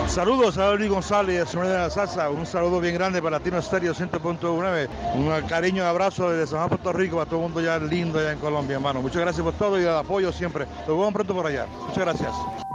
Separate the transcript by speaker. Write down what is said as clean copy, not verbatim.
Speaker 1: Saludos a Luis González y a Sonido de la Salsa. Un saludo bien grande para Latino Estéreo 100.9. Un cariño y abrazo desde San Juan, Puerto Rico, para todo el mundo ya lindo allá en Colombia, hermano. Muchas gracias por todo y el apoyo siempre. Nos vemos pronto por allá. Muchas gracias.